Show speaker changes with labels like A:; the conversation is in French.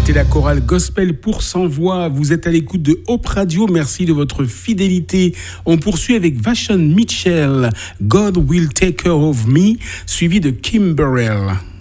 A: C'était la chorale gospel pour sans voix. Vous êtes à l'écoute de Hope Radio. Merci de votre fidélité. On poursuit avec Vashon Mitchell, God Will Take Care of Me, suivi de Kim Burrell.